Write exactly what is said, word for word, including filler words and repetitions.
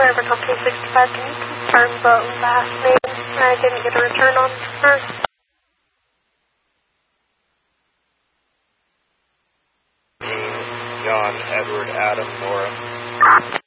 Forever Company sixty-five, can you confirm the last name? I didn't get a return on her. Jean, John, Edward, Adam, Nora.